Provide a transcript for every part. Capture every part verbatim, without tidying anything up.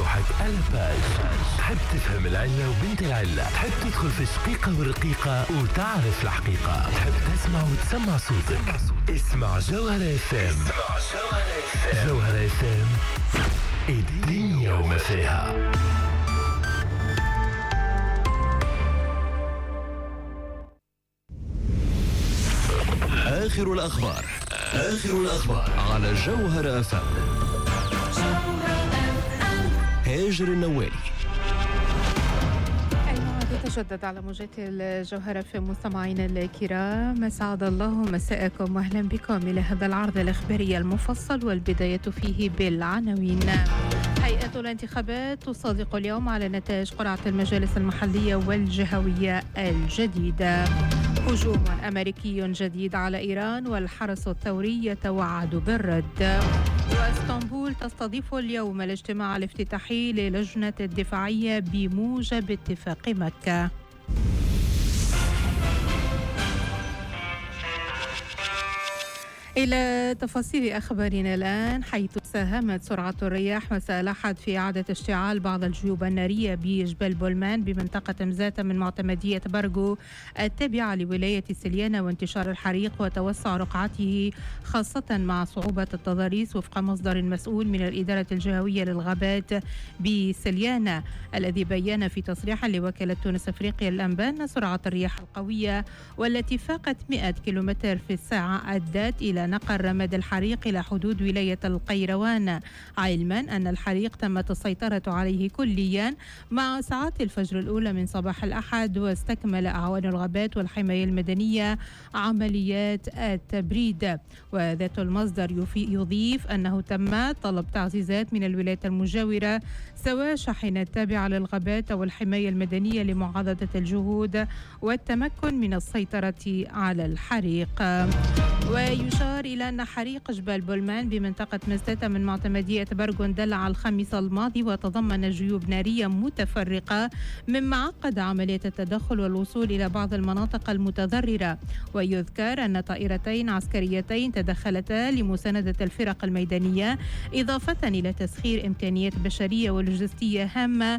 روحك ألباج. تحب تفهم العلة وبنت العلة، تحب تدخل في شقيقة والرقيقة وتعرف الحقيقة، تحب تسمع وتسمع صوتك. اسمع جوهرة اف ام. جوهرة اف ام، الدنيا وما فيها. آخر الأخبار آخر الأخبار على جوهرة اف ام. هاجر النوالي. تجدد على موجات الجوهرة في مستمعينا الكرام، أسعد الله مساءكم وأهلا بكم إلى هذا العرض الإخباري المفصل، والبداية فيه بالعناوين. هيئة الانتخابات تصادق اليوم على نتائج قرعة المجالس المحلية والجهوية الجديدة. هجوم أمريكي جديد على إيران والحرس الثوري يتوعد بالرد. واسطنبول تستضيف اليوم الاجتماع الافتتاحي للجنة الدفاعية بموجب اتفاق مكة. إلى تفاصيل أخبارنا الآن، حيث ساهمت سرعة الرياح مساء الأحد في إعادة اشتعال بعض الجيوب النارية بجبل بولمان بمنطقة مزاتة من معتمدية برغو التابعة لولاية سليانة، وانتشار الحريق وتوسع رقعته خاصة مع صعوبة التضاريس، وفق مصدر مسؤول من الإدارة الجهوية للغابات بسليانة، الذي بيّن في تصريح لوكالة تونس أفريقيا للأنباء أن سرعة الرياح القوية والتي فاقت مئة كيلومتر في الساعة أدت إلى نقل رماد الحريق إلى حدود ولاية القيروان، علما أن الحريق تمت السيطرة عليه كليا مع ساعات الفجر الأولى من صباح الأحد. واستكمل أعوان الغابات والحماية المدنية عمليات التبريد. وذات المصدر يضيف أنه تم طلب تعزيزات من الولايات المجاورة، سواء شاحنات تابعة للغابات أو الحماية المدنية، لمعاضدة الجهود والتمكن من السيطرة على الحريق. ويشار إلى أن حريق جبال بولمان بمنطقة مزتة من معتمدية برغو اندلع الخميس الماضي، وتضمن جيوب نارية متفرقة، مما عقد عملية التدخل والوصول إلى بعض المناطق المتضررة. ويذكر أن طائرتين عسكريتين تدخلتا لمساندة الفرق الميدانية، إضافة إلى تسخير إمكانيات بشرية ولوجستية هامة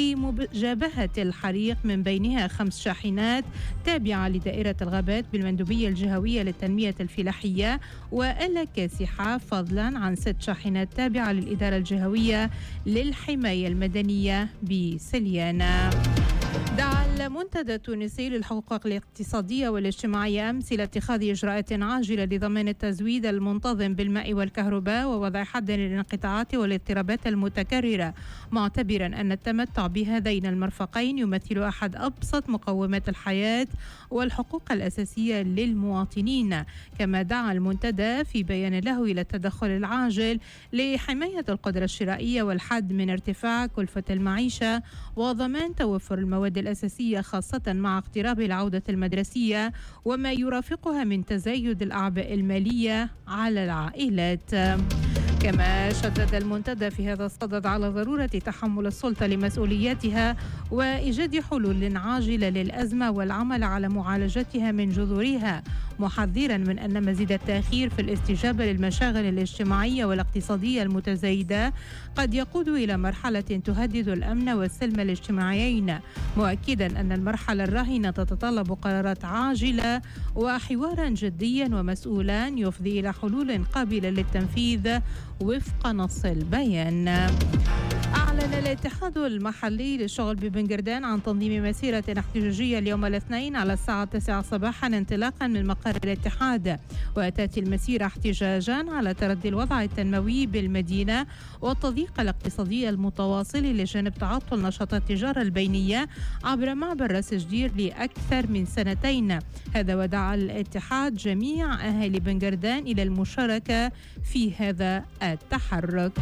لمجابهة الحريق، من بينها خمس شاحنات تابعة لدائرة الغابات بالمندوبية الجهوية للتنمية الفلاحية وآلة كاسحة، فضلا عن ست شاحنات تابعة للإدارة الجهوية للحماية المدنية بسليانة. دعا المنتدى التونسي للحقوق الاقتصادية والاجتماعية أمس إلى اتخاذ إجراءات عاجلة لضمان التزويد المنتظم بالماء والكهرباء ووضع حد للانقطاعات والاضطرابات المتكررة، معتبرا أن التمتع بهذين المرفقين يمثل أحد أبسط مقومات الحياة والحقوق الأساسية للمواطنين. كما دعا المنتدى في بيان له إلى التدخل العاجل لحماية القدرة الشرائية والحد من ارتفاع كلفة المعيشة وضمان توفر المواد الأساسية، خاصة مع اقتراب العودة المدرسية وما يرافقها من تزايد الأعباء المالية على العائلات. كما شدد المنتدى في هذا الصدد على ضرورة تحمل السلطة لمسؤولياتها وإيجاد حلول عاجلة للأزمة والعمل على معالجتها من جذورها، محذرا من أن مزيد التأخير في الاستجابة للمشاغل الاجتماعية والاقتصادية المتزايدة قد يقود إلى مرحلة تهدد الأمن والسلم الاجتماعيين، مؤكدا أن المرحلة الراهنة تتطلب قرارات عاجلة وحوارا جديا ومسؤولا يفضي إلى حلول قابلة للتنفيذ وفق نص البيان. أعلن الاتحاد المحلي للشغل ببنجردان عن تنظيم مسيرة احتجاجية اليوم الاثنين على الساعة التاسعة صباحا انطلاقا من مقر الاتحاد، وتأتي المسيرة احتجاجا على تردي الوضع التنموي بالمدينة والتضييق الاقتصادي المتواصل إلى جانب تعطل نشاطات التجارة البينية عبر معبر راس جدير لأكثر من سنتين. هذا ودعا الاتحاد جميع أهالي بنجردان إلى المشاركة في هذا التحرك.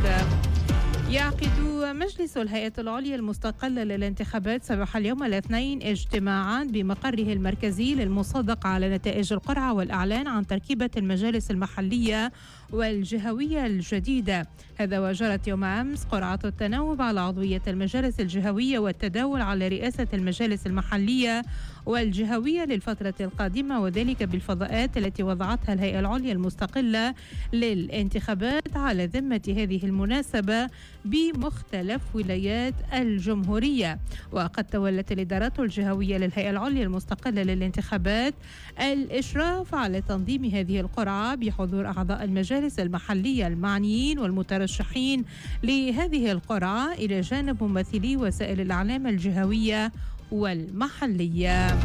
يعقد مجلس الهيئة العليا المستقلة للانتخابات صباح اليوم الاثنين اجتماعا بمقره المركزي للمصادقة على نتائج القرعة والإعلان عن تركيبة المجالس المحلية والجهوية الجديدة. هذا وجرت يوم أمس قرعة التناوب على عضوية المجالس الجهوية والتداول على رئاسة المجالس المحلية والجهوية للفترة القادمة، وذلك بالفضاءات التي وضعتها الهيئة العليا المستقلة للانتخابات على ذمة هذه المناسبة بمختلف ولايات الجمهورية. وقد تولت الإدارات الجهوية للهيئة العليا المستقلة للانتخابات الإشراف على تنظيم هذه القرعة بحضور أعضاء المجالس المحلية المعنيين والمترشحين لهذه القرعة إلى جانب ممثلي وسائل الإعلام الجهوية والمحلية.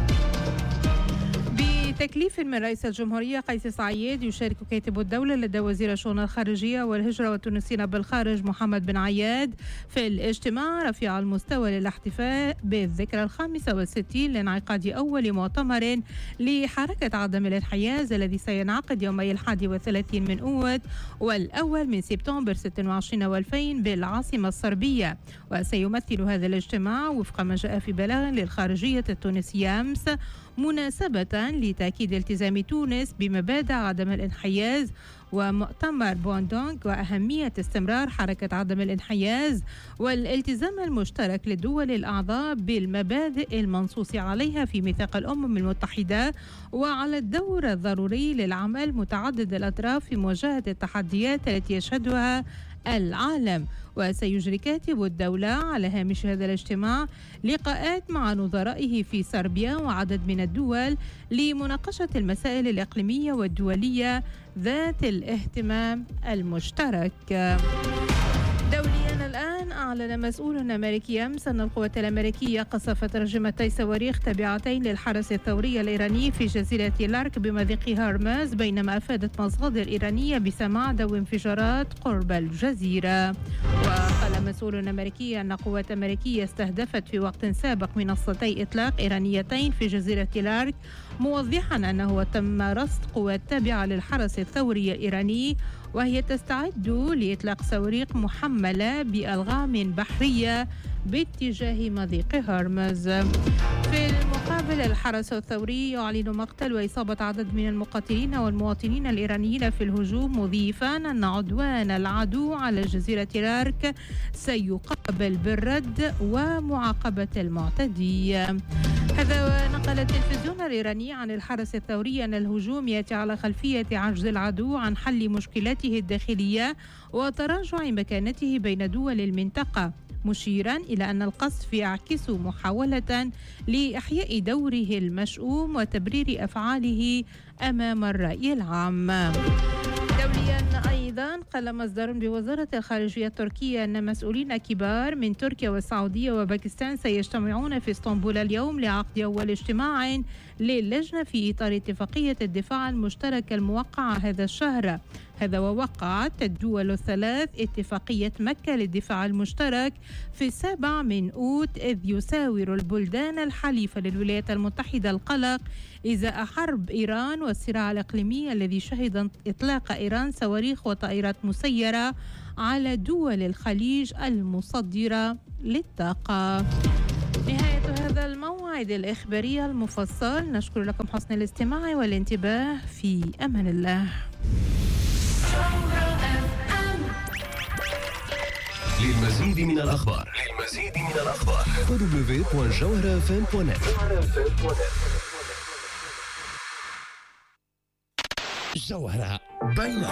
بتكليف من رئيس الجمهورية قيس سعيد يشارك كاتب الدولة لدى وزير الشؤون الخارجية والهجرة والتونسيين بالخارج محمد بن عياد في الاجتماع رفيع المستوى للاحتفاء بالذكرى الخامسة والستين لانعقاد أول مؤتمر لحركة عدم الانحياز الذي سينعقد يومي الحادي والثلاثين من أوت والأول من سبتمبر ستة وعشرين والفين بالعاصمة الصربية. وسيمثل هذا الاجتماع وفق ما جاء في بلاغ للخارجية التونسية أمس مناسبة لتأكيد التزام تونس بمبادئ عدم الانحياز ومؤتمر بوندونغ وأهمية استمرار حركة عدم الانحياز والالتزام المشترك للدول الأعضاء بالمبادئ المنصوص عليها في ميثاق الأمم المتحدة وعلى الدور الضروري للعمل متعدد الأطراف في مواجهة التحديات التي يشهدها العالم. وسيجري كاتب الدولة على هامش هذا الاجتماع لقاءات مع نظرائه في صربيا وعدد من الدول لمناقشة المسائل الإقليمية والدولية ذات الاهتمام المشترك. دوليا الآن أعلن مسؤول أمريكي أمس أن القوات الأمريكية قصفت رجمتي صواريخ تابعتين للحرس الثوري الإيراني في جزيرة لارك بمضيق هرمز، بينما أفادت مصادر إيرانية بسماع ذوي انفجارات قرب الجزيرة. وقال مسؤول أمريكي أن قوات أمريكية استهدفت في وقت سابق منصتي إطلاق إيرانيتين في جزيرة لارك، موضحا أنه تم رصد قوات تابعة للحرس الثوري الإيراني وهي تستعد لإطلاق صواريخ محملة بألغام بحرية باتجاه مضيق هرمز. في المقابل الحرس الثوري يعلن مقتل وإصابة عدد من المقاتلين والمواطنين الإيرانيين في الهجوم، مضيفا أن عدوان العدو على جزيرة لارك سيقابل بالرد ومعاقبة المعتدي. هذا ونقل التلفزيون الإيراني عن الحرس الثوري أن الهجوم يأتي على خلفية عجز العدو عن حل مشكلاته الداخلية وتراجع مكانته بين دول المنطقة، مشيرا إلى أن القصف يعكس محاولة لإحياء دوره المشؤوم وتبرير أفعاله أمام الرأي العام. دوليا أيضا قال مصدر بوزارة الخارجية التركية أن مسؤولين كبار من تركيا والسعودية وباكستان سيجتمعون في اسطنبول اليوم لعقد أول اجتماع للجنة في إطار اتفاقية الدفاع المشترك الموقعة هذا الشهر. هذا ووقعت الدول الثلاث اتفاقية مكة للدفاع المشترك في السابع من أوت، إذ يساور البلدان الحليفة للولايات المتحدة القلق إزاء حرب إيران والصراع الإقليمي الذي شهد إطلاق إيران صواريخ وطائرات مسيرة على دول الخليج المصدرة للطاقة. نهاية هذا الموعد الإخباري المفصل، نشكر لكم حسن الاستماع والانتباه، في أمان الله. للمزيد من الأخبار للمزيد من الأخبار دبليو دوت جوهرة اف ام دوت نت. جوهرة بين